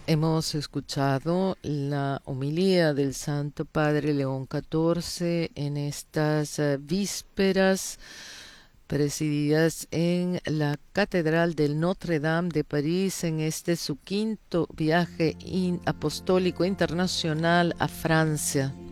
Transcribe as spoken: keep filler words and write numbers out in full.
Hemos escuchado la homilía del Santo Padre León catorce en estas eh, vísperas presididas en la Catedral del Notre Dame de París en este su quinto viaje in- apostólico internacional a Francia.